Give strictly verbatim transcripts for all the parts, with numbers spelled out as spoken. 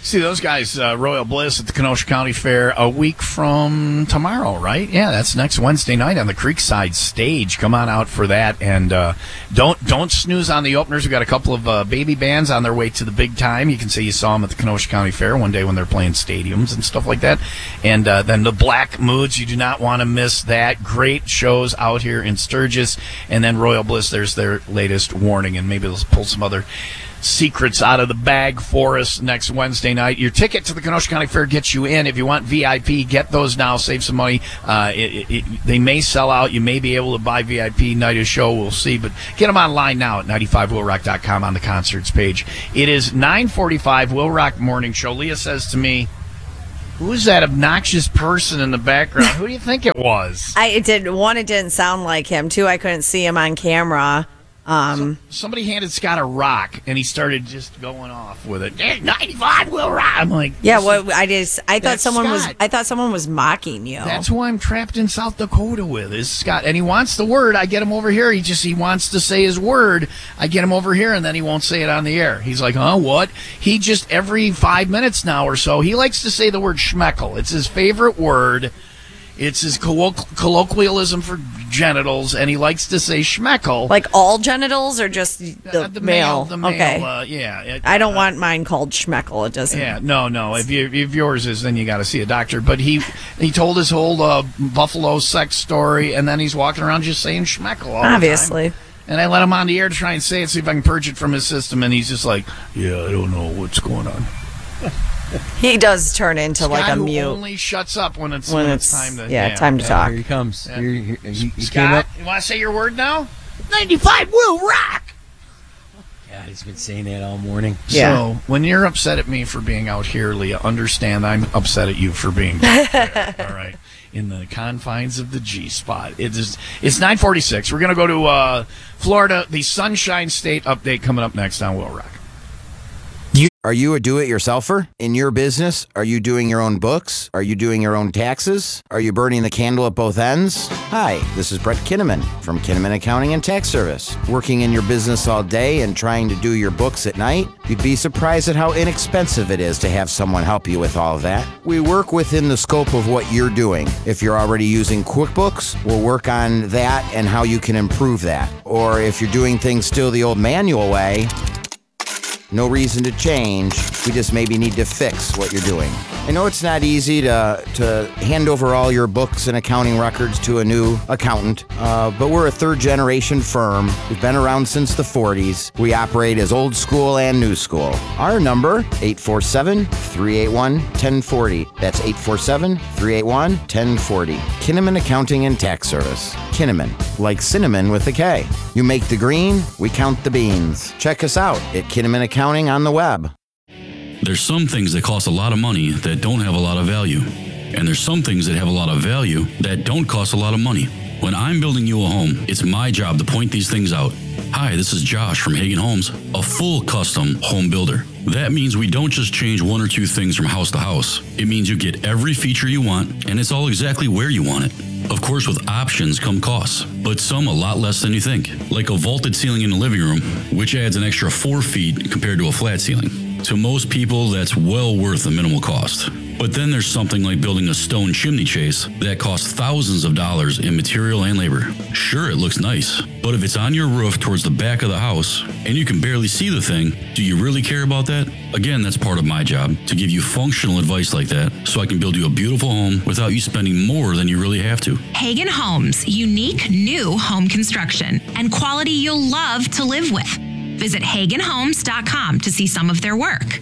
See those guys, uh, Royal Bliss at the Kenosha County Fair a week from tomorrow, right? Yeah, that's next Wednesday night on the Creekside stage. Come on out for that, and uh, don't don't snooze on the openers. We've got a couple of uh, baby bands on their way to the big time. You can say you saw them at the Kenosha County Fair one day when they're playing stadiums and stuff like that. And uh, then the Black Moods, you do not want to miss that. Great shows out here in Sturgis. And then Royal Bliss, there's their latest warning, and maybe they'll pull some other secrets out of the bag for us next Wednesday night. Your ticket to the Kenosha County Fair gets you in. If you want V I P, get those now. Save some money. Uh, it, it, it, they may sell out. You may be able to buy V I P night of show. We'll see. But get them online now at ninety-five will rock dot com on the concerts page. It is nine forty-five, Will Rock Morning Show. Leah says to me, who's that obnoxious person in the background? Who do you think it was? I it did one, it didn't sound like him. Two, I couldn't see him on camera. Um, so, somebody handed Scott a rock, and he started just going off with it. Hey, ninety-five will rock. I'm like, yeah. What I just I thought someone Scott. was I thought someone was mocking you. That's who I'm trapped in South Dakota with is Scott, and he wants the word. I get him over here. He just he wants to say his word. I get him over here, and then he won't say it on the air. He's like, huh, what? He just every five minutes now or so, he likes to say the word schmeckle. It's his favorite word. It's his colloqu- colloquialism for genitals, and he likes to say schmeckle. Like all genitals or just the, uh, the male? male? The male, okay. Uh, yeah. It, I don't uh, want mine called schmeckle. It doesn't. Yeah, no, no. If you, if yours is, then you got to see a doctor. But he he told his whole uh, Buffalo sex story, and then he's walking around just saying schmeckle all Obviously. the time. And I let him on the air to try and say it, see if I can purge it from his system, and he's just like, yeah, I don't know what's going on. He does turn into Scott, like a who mute. only shuts up when it's when, when it's, it's time to yeah, yeah. time to Yeah, talk. Here he comes. Yeah. Here, here, he, he Scott, came up. you want to say your word now? ninety-five will rock. Yeah, he's been saying that all morning. Yeah. So when you're upset at me for being out here, Leah, understand I'm upset at you for being there. All right. In the confines of the G spot. It is, it's nine forty-six. We're going to go to uh, Florida. The Sunshine State update coming up next on Will Rock. Are you a do-it-yourselfer? In your business, are you doing your own books? Are you doing your own taxes? Are you burning the candle at both ends? Hi, this is Brett Kinnaman from Kinnaman Accounting and Tax Service. Working in your business all day and trying to do your books at night? You'd be surprised at how inexpensive it is to have someone help you with all of that. We work within the scope of what you're doing. If you're already using QuickBooks, we'll work on that and how you can improve that. Or if you're doing things still the old manual way, no reason to change. We just maybe need to fix what you're doing. I know it's not easy to to hand over all your books and accounting records to a new accountant, uh, but we're a third-generation firm. We've been around since the forties. We operate as old school and new school. Our number, eight four seven, three eight one, one zero four zero. That's eight four seven, three eight one, one zero four zero. Kinnaman Accounting and Tax Service. Kinnaman, like cinnamon with a K. You make the green, we count the beans. Check us out at Kinnaman Accounting on the web. There's some things that cost a lot of money that don't have a lot of value. And there's some things that have a lot of value that don't cost a lot of money. When I'm building you a home, it's my job to point these things out. Hi, this is Josh from Hagen Homes, a full custom home builder. That means we don't just change one or two things from house to house. It means you get every feature you want, and it's all exactly where you want it. Of course, with options come costs, but some a lot less than you think. Like a vaulted ceiling in the living room, which adds an extra four feet compared to a flat ceiling. To most people, that's well worth the minimal cost. But then there's something like building a stone chimney chase that costs thousands of dollars in material and labor. Sure, it looks nice, but if it's on your roof towards the back of the house and you can barely see the thing, do you really care about that? Again, that's part of my job, to give you functional advice like that so I can build you a beautiful home without you spending more than you really have to. Hagen Homes, unique new home construction and quality you'll love to live with. Visit hagen homes dot com to see some of their work.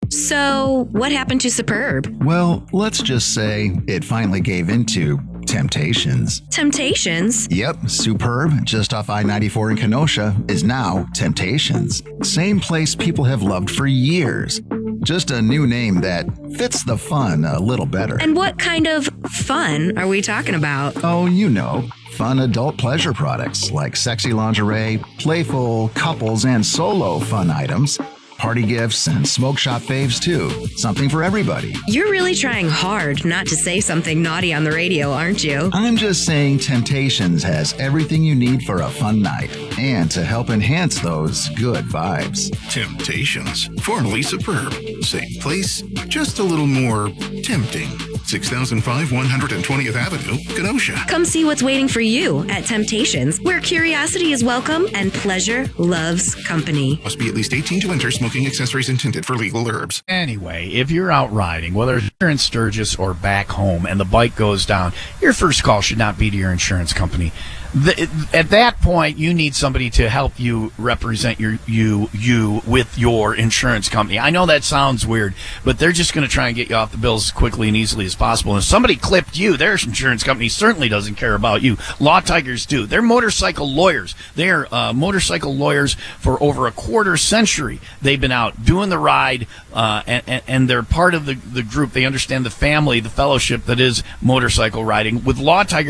So, what happened to Superb? Well, let's just say it finally gave into Temptations. Temptations? Yep, Superb, just off I ninety-four in Kenosha, is now Temptations. Same place people have loved for years. Just a new name that fits the fun a little better. And what kind of fun are we talking about? Oh, you know. Fun adult pleasure products like sexy lingerie, playful couples and solo fun items, Party gifts and smoke shop faves, too. Something for everybody. You're really trying hard not to say something naughty on the radio, aren't you? I'm just saying Temptations has everything you need for a fun night and to help enhance those good vibes. Temptations, formerly Superb. Same place, just a little more tempting. six thousand five, one hundred twentieth Avenue, Kenosha. Come see what's waiting for you at Temptations, where curiosity is welcome and pleasure loves company. Must be at least eighteen to enter. Smoking accessories intended for legal herbs. Anyway, if you're out riding, whether you're in Sturgis or back home, and the bike goes down, your first call should not be to your insurance company. The, at that point, you need somebody to help you represent your you you with your insurance company. I know that sounds weird, but they're just going to try and get you off the bills as quickly and easily as possible. And if somebody clipped you, their insurance company certainly doesn't care about you. Law Tigers do. They're motorcycle lawyers. They're uh, motorcycle lawyers for over a quarter century. They've been out doing the ride, uh, and, and, and they're part of the, the group. They understand the family, the fellowship that is motorcycle riding. With Law Tigers,